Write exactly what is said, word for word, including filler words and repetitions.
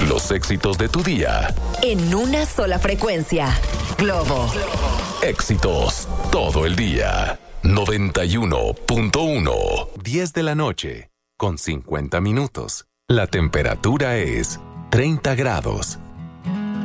Los éxitos de tu día. En una sola frecuencia. Globo. Éxitos todo el día. noventa y uno punto uno. diez de la noche, con cincuenta minutos. La temperatura es treinta grados.